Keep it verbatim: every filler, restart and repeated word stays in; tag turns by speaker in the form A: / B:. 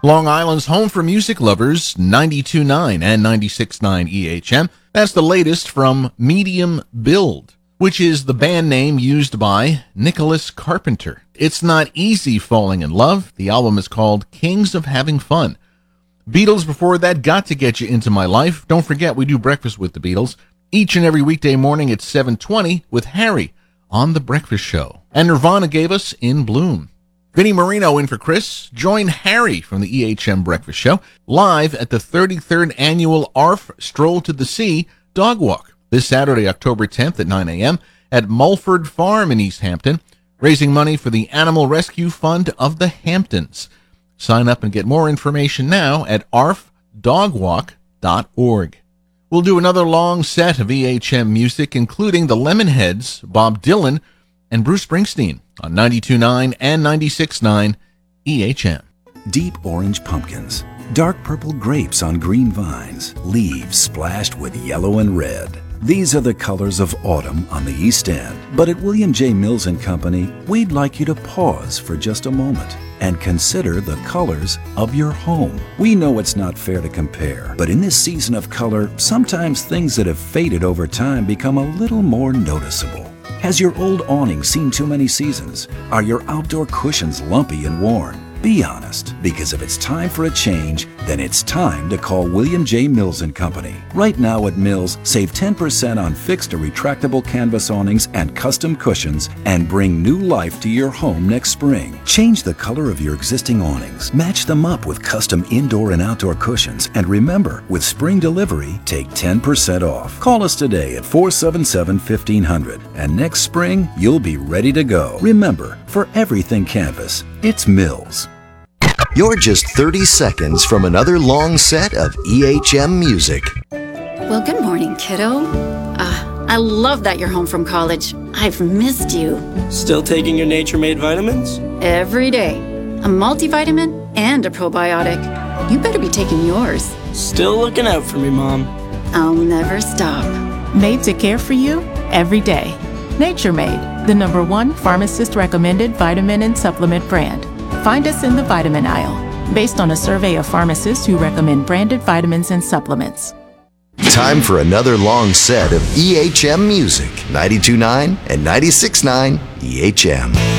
A: Long Island's home for music lovers, ninety-two point nine and ninety-six point nine E H M. That's the latest from Medium Build, which is the band name used by Nicholas Carpenter. It's not easy falling in love. The album is called Kings of Having Fun. Beatles before that, Got to Get You Into My Life. Don't forget, we do Breakfast with the Beatles each and every weekday morning at seven twenty with Harry on The Breakfast Show. And Nirvana gave us In Bloom. Vinnie Marino in for Chris. Join Harry from the E H M Breakfast Show live at the thirty-third Annual A R F Stroll to the Sea Dog Walk this Saturday, October tenth at nine a.m. at Mulford Farm in East Hampton, raising money for the Animal Rescue Fund of the Hamptons. Sign up and get more information now at arf dog walk dot org. We'll do another long set of E H M music, including the Lemonheads, Bob Dylan, and Bruce Springsteen on ninety-two point nine and ninety-six point nine E H M.
B: Deep orange pumpkins, dark purple grapes on green vines, leaves splashed with yellow and red. These are the colors of autumn on the East End. But at William J. Mills and Company, we'd like you to pause for just a moment and consider the colors of your home. We know it's not fair to compare, but in this season of color, sometimes things that have faded over time become a little more noticeable. Has your old awning seen too many seasons? Are your outdoor cushions lumpy and worn? Be honest, because if it's time for a change, then it's time to call William J. Mills and Company. Right now at Mills, save ten percent on fixed or retractable canvas awnings and custom cushions and bring new life to your home next spring. Change the color of your existing awnings, match them up with custom indoor and outdoor cushions, and remember, with spring delivery, take ten percent off. Call us today at four seven seven, fifteen hundred, and next spring, you'll be ready to go. Remember, for everything canvas, it's Mills.
C: You're just thirty seconds from another long set of E H M music.
D: Well, good morning, kiddo. Uh, I love that you're home from college. I've missed you.
E: Still taking your Nature Made vitamins?
D: Every day. A multivitamin and a probiotic. You better be taking yours.
E: Still looking out for me, Mom.
D: I'll never stop.
F: Made to care for you every day. Nature Made, the number one pharmacist-recommended vitamin and supplement brand. Find us in the vitamin aisle, based on a survey of pharmacists who recommend branded vitamins and supplements.
C: Time for another long set of E H M music, ninety-two point nine and ninety-six point nine E H M.